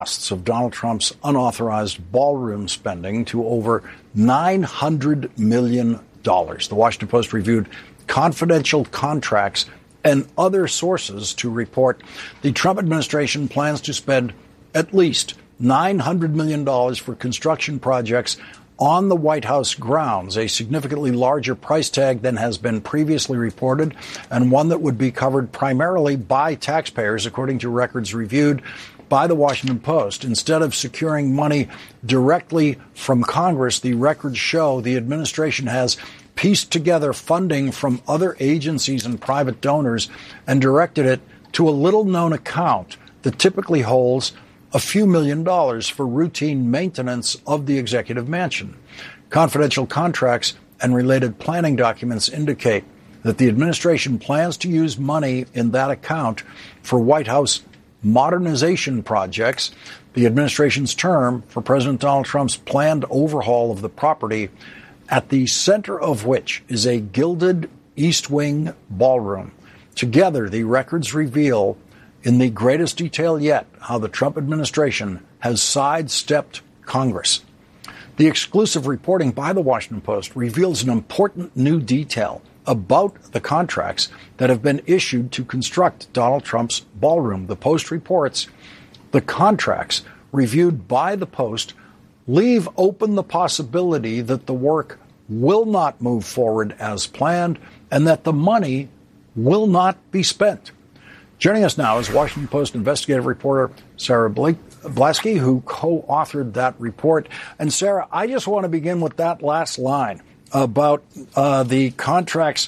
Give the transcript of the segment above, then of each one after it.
costs of Donald Trump's unauthorized ballroom spending to over $900 million. The Washington Post reviewed confidential contracts and other sources to report the Trump administration plans to spend at least $900 million for construction projects on the White House grounds, a significantly larger price tag than has been previously reported, and one that would be covered primarily by taxpayers, according to records reviewed by the Washington Post. Instead of securing money directly from Congress, the records show the administration has pieced together funding from other agencies and private donors and directed it to a little-known account that typically holds a few $1,000,000 for routine maintenance of the executive mansion. Confidential contracts and related planning documents indicate that the administration plans to use money in that account for White House modernization projects, the administration's term for President Donald Trump's planned overhaul of the property, at the center of which is a gilded East Wing ballroom. Together, the records reveal in the greatest detail yet how the Trump administration has sidestepped Congress. The exclusive reporting by the Washington Post reveals an important new detail about the contracts that have been issued to construct Donald Trump's ballroom. The Post reports the contracts reviewed by the Post leave open the possibility that the work will not move forward as planned and that the money will not be spent. Joining us now is Washington Post investigative reporter Sarah Blasky, who co-authored that report. And Sarah, I just want to begin with that last line about the contracts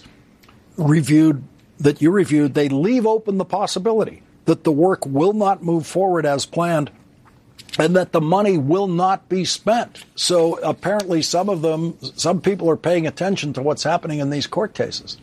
that you reviewed. They leave open the possibility that the work will not move forward as planned and that the money will not be spent. So apparently some people are paying attention to what's happening in these court cases.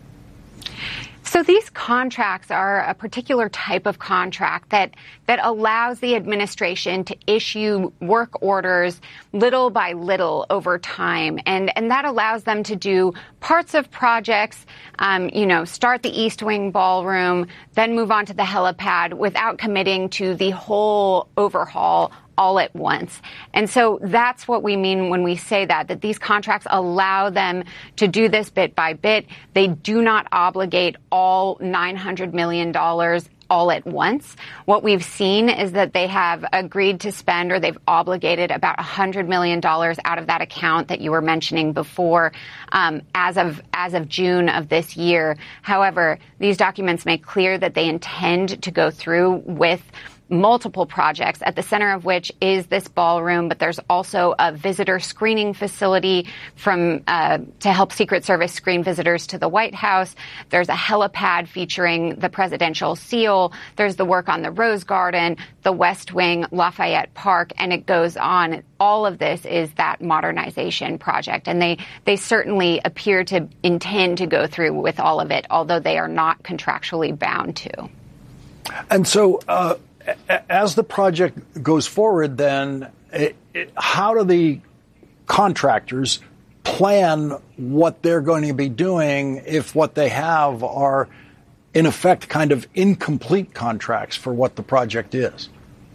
So these contracts are a particular type of contract that allows the administration to issue work orders little by little over time. And that allows them to do parts of projects, start the East Wing ballroom, then move on to the helipad without committing to the whole overhaul all at once. And so that's what we mean when we say that these contracts allow them to do this bit by bit. They do not obligate all $900 million all at once. What we've seen is that they have agreed to spend, or they've obligated about $100 million out of that account that you were mentioning before, as of June of this year. However, these documents make clear that they intend to go through with multiple projects, at the center of which is this ballroom, but there's also a visitor screening facility to help Secret Service screen visitors to the White House. There's a helipad featuring the presidential seal. There's the work on the Rose Garden, the West Wing, Lafayette Park, and it goes on. All of this is that modernization project, and they certainly appear to intend to go through with all of it, although they are not contractually bound to. And so, as the project goes forward, then how do the contractors plan what they're going to be doing if what they have are, in effect, kind of incomplete contracts for what the project is?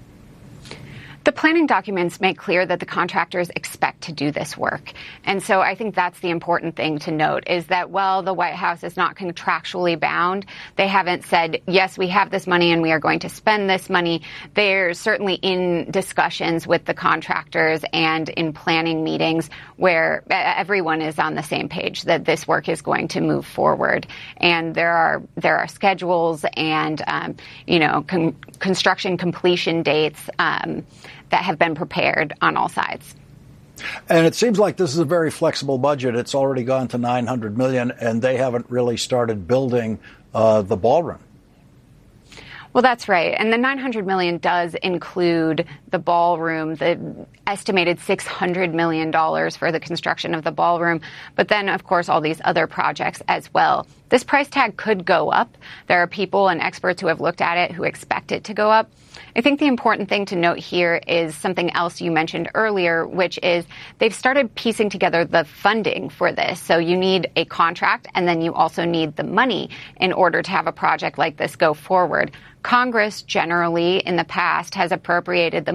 The planning documents make clear that the contractors expect to do this work. And so I think that's the important thing to note, is that while the White House is not contractually bound, they haven't said, yes, we have this money and we are going to spend this money. They're certainly in discussions with the contractors and in planning meetings where everyone is on the same page that this work is going to move forward. And there are schedules and, construction completion dates that have been prepared on all sides. And it seems like this is a very flexible budget. It's already gone to $900 million, and they haven't really started building the ballroom. Well, that's right. And the $900 million does include the ballroom, the estimated $600 million for the construction of the ballroom, but then, of course, all these other projects as well. This price tag could go up. There are people and experts who have looked at it who expect it to go up. I think the important thing to note here is something else you mentioned earlier, which is they've started piecing together the funding for this. So you need a contract, and then you also need the money in order to have a project like this go forward. Congress generally in the past has appropriated the